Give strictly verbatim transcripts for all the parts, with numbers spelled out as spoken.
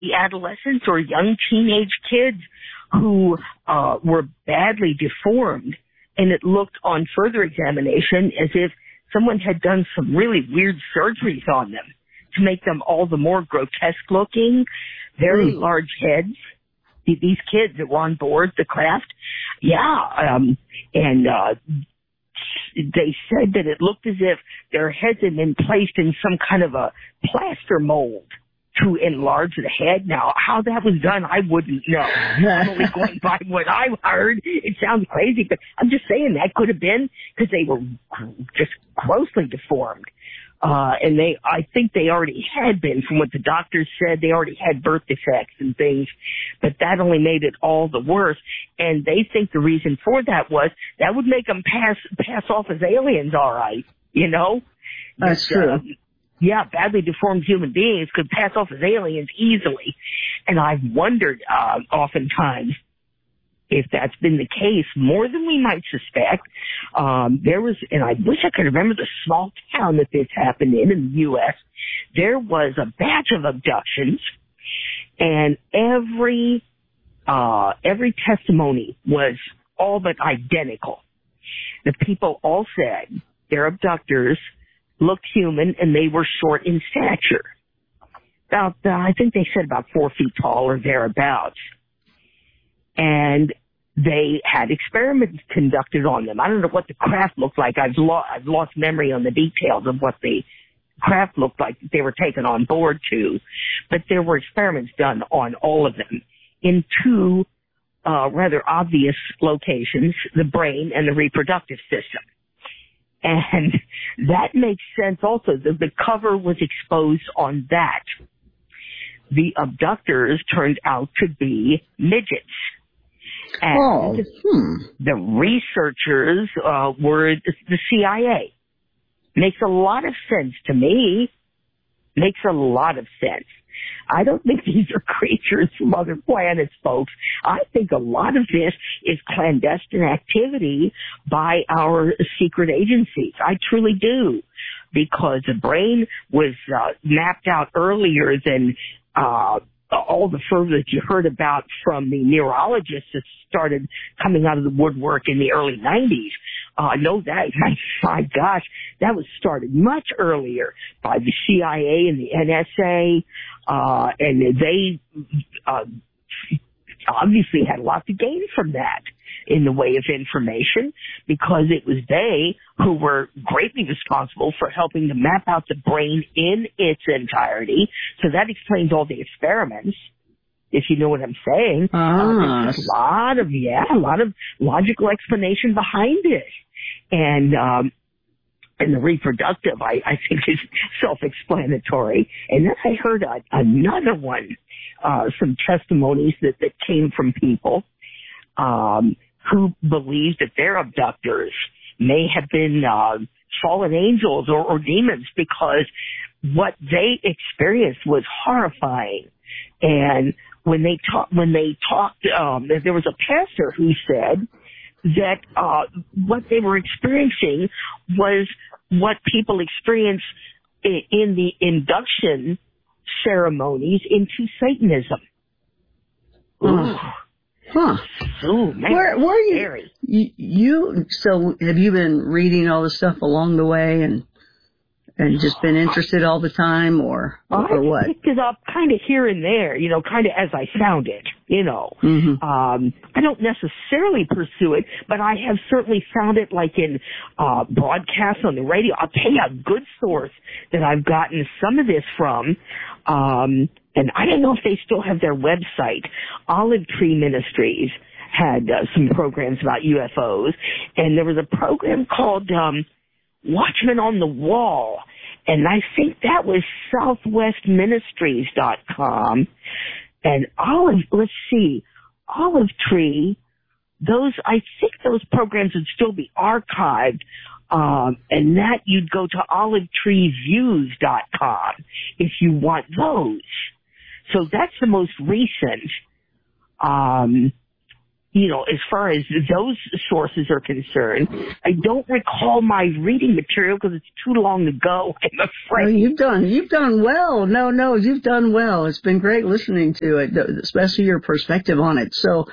adolescents or young teenage kids who uh, were badly deformed, and it looked on further examination as if someone had done some really weird surgeries on them to make them all the more grotesque looking, very mm. large heads. These kids that were on board the craft, yeah, um, and uh, they said that it looked as if their heads had been placed in some kind of a plaster mold to enlarge the head. Now, how that was done, I wouldn't know. I'm only going by what I heard. It sounds crazy, but I'm just saying that could have been because they were just grossly deformed. Uh, and they, I think they already had been, from what the doctors said, they already had birth defects and things, but that only made it all the worse. And they think the reason for that was that would make them pass, pass off as aliens, all right, you know? That's but, true. Uh, yeah, badly deformed human beings could pass off as aliens easily. And I've wondered, uh, oftentimes, if that's been the case, more than we might suspect. Um, there was, and I wish I could remember the small town that this happened in, in the U S There was a batch of abductions, and every, uh, every testimony was all but identical. The people all said their abductors looked human and they were short in stature. About, uh, I think they said about four feet tall or thereabouts. And they had experiments conducted on them. I don't know what the craft looked like. I've, lo- I've lost memory on the details of what the craft looked like that they were taken on board to. But there were experiments done on all of them in two uh, rather obvious locations, the brain and the reproductive system. And that makes sense also. The, the cover was exposed on that. The abductors turned out to be midgets. And oh, hmm. the researchers uh, were the, the C I A. Makes a lot of sense to me. Makes a lot of sense. I don't think these are creatures from other planets, folks. I think a lot of this is clandestine activity by our secret agencies. I truly do. Because the brain was uh, mapped out earlier than uh all the further that you heard about from the neurologists that started coming out of the woodwork in the early nineties. Uh, no, that, my, my gosh, that was started much earlier by the C I A and the N S A, uh, and they, uh, obviously had a lot to gain from that in the way of information, because it was they who were greatly responsible for helping to map out the brain in its entirety. So that explains all the experiments, if you know what I'm saying. Ah. Uh, there's a lot of, yeah, a lot of logical explanation behind it. And, um, and the reproductive, I, I think, is self-explanatory. And then I heard a, another one, uh, some testimonies that, that came from people, um, who believed that their abductors may have been, uh, fallen angels or, or demons, because what they experienced was horrifying. And when they talked, when they talked, um, there was a pastor who said that, uh, what they were experiencing was what people experience in, in the induction ceremonies into Satanism. Ooh. Huh. Ooh, man, where, where are you, scary. you, you, so have you been reading all this stuff along the way and, and just been interested all the time, or, or I what? I picked it up kind of here and there, you know, kind of as I found it, you know. Mm-hmm. Um, I don't necessarily pursue it, but I have certainly found it like in, uh, broadcasts on the radio. I'll tell you a good source that I've gotten some of this from, um, and I don't know if they still have their website. Olive Tree Ministries had uh, some programs about U F Os, and there was a program called um, Watchman on the Wall, and I think that was southwest ministries dot com. And Olive, let's see, Olive Tree, those, I think those programs would still be archived. Um, and that you'd go to olive tree views dot com if you want those. So that's the most recent. Um, you know, as far as those sources are concerned, I don't recall my reading material because it's too long ago, I'm afraid. Well, you've done, you've done well. No, no, you've done well. It's been great listening to it, especially your perspective on it. So,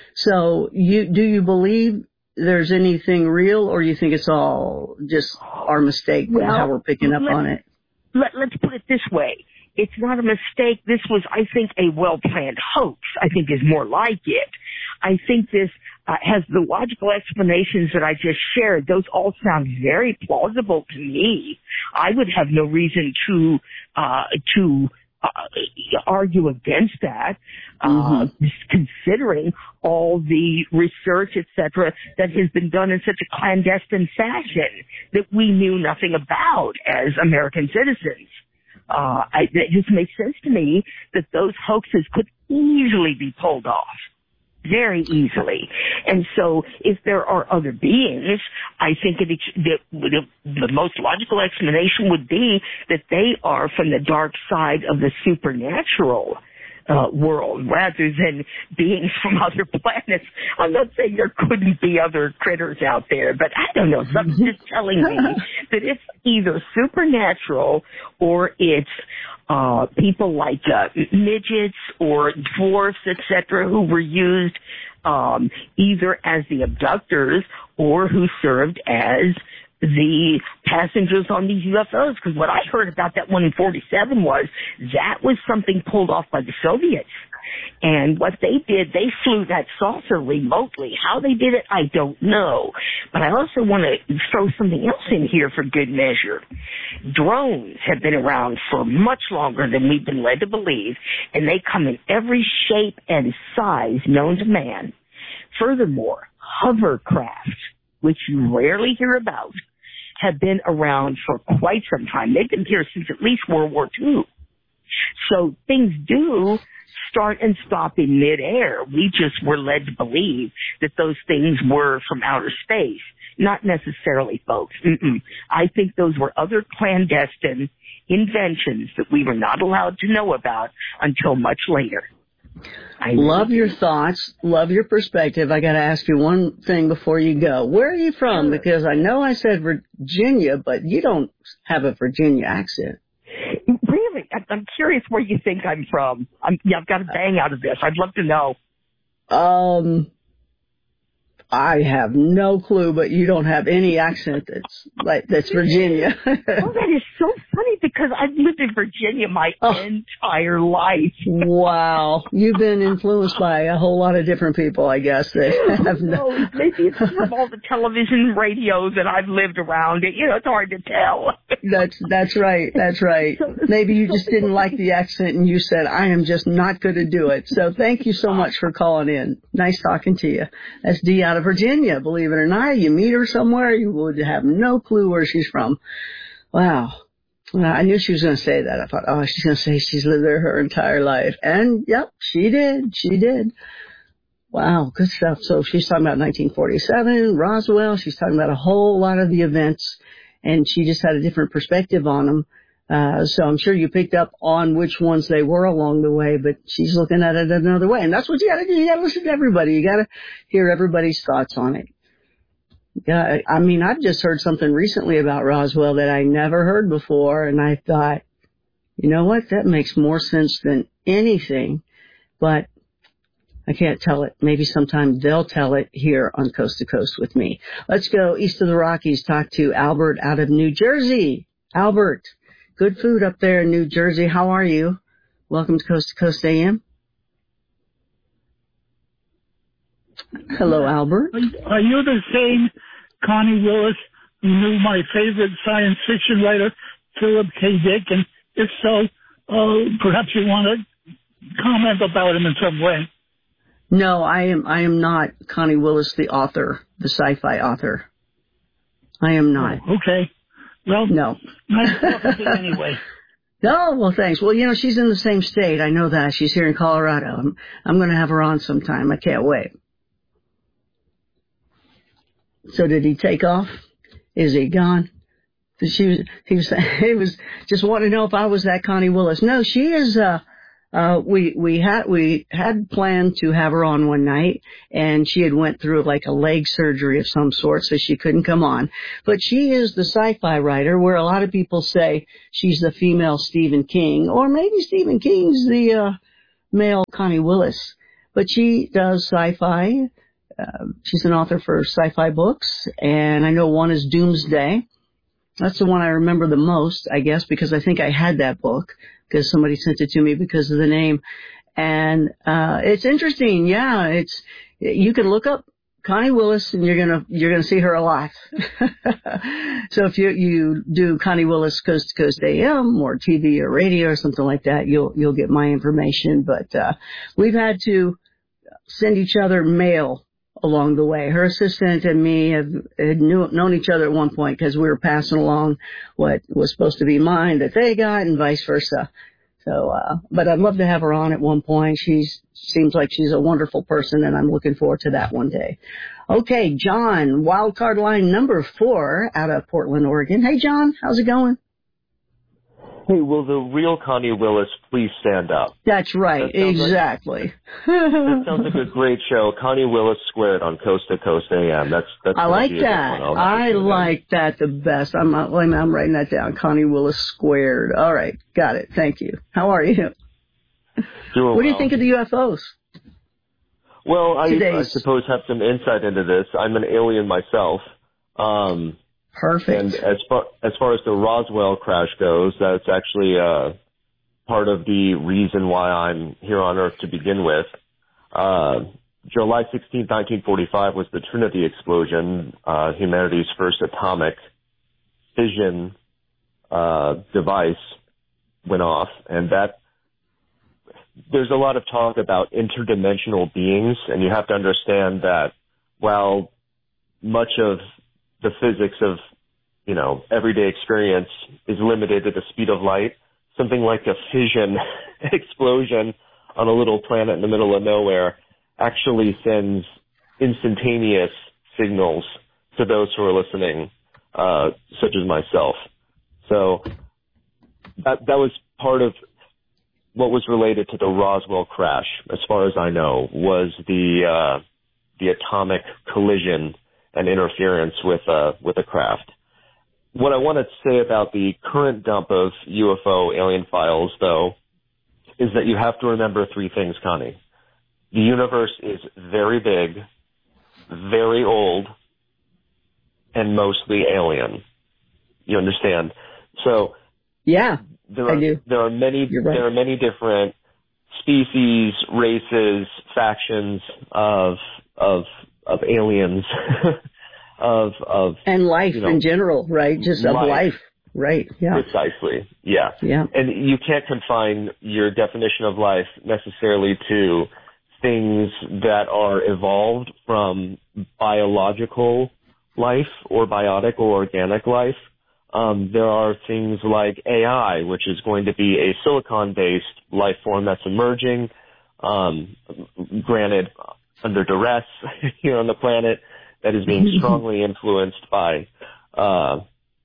so you, do you believe there's anything real, or you think it's all just our mistake, well, how we're picking up on it? Let, let's put it this way. It's not a mistake. This was, I think, a well-planned hoax, I think is more like it. I think this uh, has the logical explanations that I just shared. Those all sound very plausible to me. I would have no reason to, uh, to, uh, argue against that, uh, mm-hmm. considering all the research, et cetera, that has been done in such a clandestine fashion that we knew nothing about as American citizens. Uh, I, it just makes sense to me that those hoaxes could easily be pulled off. Very easily. And so if there are other beings, I think it, the, the, the most logical explanation would be that they are from the dark side of the supernatural uh, world rather than beings from other planets. I'm not saying there couldn't be other critters out there, but I don't know. Something's just telling me that it's either supernatural or it's Uh, people like uh, midgets or dwarfs, et cetera, who were used um, either as the abductors or who served as the passengers on these U F Os. Because what I heard about that one in forty-seven was that was something pulled off by the Soviets. And what they did, they flew that saucer remotely. How they did it, I don't know. But I also want to throw something else in here for good measure. Drones have been around for much longer than we've been led to believe, and they come in every shape and size known to man. Furthermore, hovercraft, which you rarely hear about, have been around for quite some time. They've been here since at least World War Two. So things do start and stop in midair. We just were led to believe that those things were from outer space. Not necessarily, folks. Mm-mm. I think those were other clandestine inventions that we were not allowed to know about until much later. I love your thoughts. Love your perspective. I got to ask you one thing before you go. Where are you from? Sure. Because I know I said Virginia, but you don't have a Virginia accent. Really? I'm curious where you think I'm from. I'm, yeah, I've got a bang out of this. I'd love to know. Um, I have no clue, but you don't have any accent that's like that's Virginia. Oh, that is so funny because I've lived in Virginia my oh. entire life. Wow, you've been influenced by a whole lot of different people, I guess. That have no, no maybe it's from all the television, radio that I've lived around. It, you know, it's hard to tell. That's that's right. That's right. Maybe you just didn't like the accent, and you said, "I am just not going to do it." So thank you so much for calling in. Nice talking to you. That's Dee out of Virginia, believe it or not. You meet her somewhere, you would have no clue where she's from. Wow. Well, I knew she was going to say that. I thought, oh, she's going to say she's lived there her entire life. And, yep, she did. She did. Wow, good stuff. So she's talking about nineteen forty-seven, Roswell. She's talking about a whole lot of the events, and she just had a different perspective on them. Uh, so I'm sure you picked up on which ones they were along the way, but she's looking at it another way. And that's what you gotta do. You gotta listen to everybody. You gotta hear everybody's thoughts on it. Yeah, I mean, I've just heard something recently about Roswell that I never heard before, and I thought, you know what? That makes more sense than anything, but I can't tell it. Maybe sometime they'll tell it here on Coast to Coast with me. Let's go east of the Rockies, talk to Albert out of New Jersey. Albert. Good food up there in New Jersey. How are you? Welcome to Coast to Coast A M. Hello, Albert. Are you the same Connie Willis who knew my favorite science fiction writer, Philip K. Dick? And if so, uh, perhaps you want to comment about him in some way. No, I am. I am not Connie Willis, the author, the sci-fi author. I am not. Oh, okay. Well, no. Nice talking to you anyway. No, well, thanks. Well, you know, she's in the same state. I know that. She's here in Colorado. I'm, I'm going to have her on sometime. I can't wait. So did he take off? Is he gone? She was, he was, he was just wanting to know if I was that Connie Willis. No, she is, uh, Uh, we, we had, we had planned to have her on one night, and she had went through like a leg surgery of some sort, so she couldn't come on. But she is the sci-fi writer, where a lot of people say she's the female Stephen King, or maybe Stephen King's the, uh, male Connie Willis. But she does sci-fi. Uh, she's an author for sci-fi books, and I know one is Doomsday. That's the one I remember the most, I guess, because I think I had that book, because somebody sent it to me because of the name. And, uh, it's interesting. Yeah, it's, you can look up Connie Willis and you're gonna, you're gonna see her alive. So if you, you do Connie Willis Coast to Coast A M or T V or radio or something like that, you'll, you'll get my information. But, uh, we've had to send each other mail along the way. Her assistant and me have had knew, known each other at one point because we were passing along what was supposed to be mine that they got and vice versa. So, uh, but I'd love to have her on at one point. She's, seems like she's a wonderful person, and I'm looking forward to that one day. Okay, John, wildcard line number four out of Portland, Oregon. Hey, John, how's it going? Hey, will the real Connie Willis please stand up? That's right, that exactly. Like, that sounds like a great show. Connie Willis Squared on Coast to Coast A M. That's that's. I like that. I like that the best. I'm I'm writing that down. Connie Willis Squared. All right, got it. Thank you. How are you? Doing what well. do you think of the U F Os? Well, I, I suppose have some insight into this. I'm an alien myself. Um, Perfect. And as far as far as the Roswell crash goes, that's actually uh, part of the reason why I'm here on Earth to begin with. Uh, July sixteenth, nineteen forty-five was the Trinity explosion, uh, humanity's first atomic fission uh, device went off, and that there's a lot of talk about interdimensional beings, and you have to understand that while much of the physics of, you know, everyday experience is limited to the speed of light, something like a fission explosion on a little planet in the middle of nowhere actually sends instantaneous signals to those who are listening, uh, such as myself. So that, that was part of what was related to the Roswell crash, as far as I know, was the, uh, the atomic collision and interference with uh, with a craft. What I want to say about the current dump of U F O alien files, though, is that you have to remember three things, Connie. The universe is very big, very old, and mostly alien. You understand? So, yeah, there are, I do. There are many. You're right. There are many different species, races, factions of of of aliens, of, of, and life you know, in general, right? Just life. of life. Right. Yeah. Precisely. Yeah. Yeah. And you can't confine your definition of life necessarily to things that are evolved from biological life or biotic or organic life. Um, there are things like A I, which is going to be a silicon-based life form that's emerging, um, granted, under duress here on the planet, that is being strongly influenced by uh,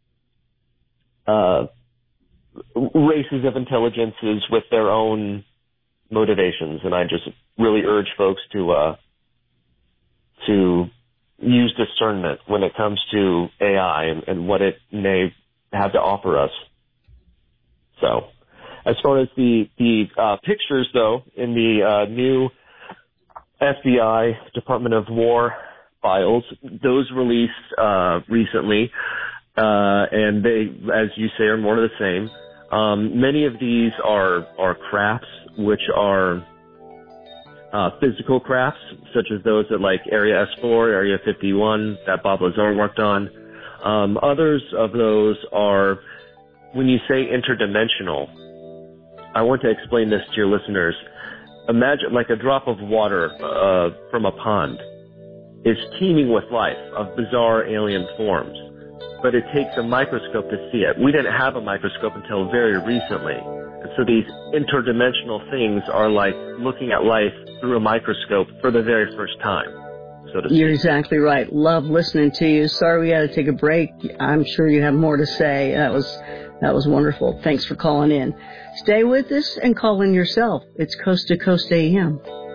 uh, races of intelligences with their own motivations. And I just really urge folks to uh, to use discernment when it comes to A I and, and what it may have to offer us. So, as far as the the uh, pictures, though, in the uh, new F B I Department of War files, those released uh, recently, uh, and they, as you say, are more of the same. Um, many of these are are crafts, which are uh, physical crafts, such as those at like Area S four, Area fifty-one, that Bob Lazar worked on. Um, others of those are, when you say interdimensional, I want to explain this to your listeners. Imagine like a drop of water uh, from a pond is teeming with life of bizarre alien forms, but it takes a microscope to see it. We didn't have a microscope until very recently. And so these interdimensional things are like looking at life through a microscope for the very first time, so to speak. You're exactly right. Love listening to you. Sorry we had to take a break. I'm sure you have more to say. That was That was wonderful. Thanks for calling in. Stay with us and call in yourself. It's Coast to Coast A M.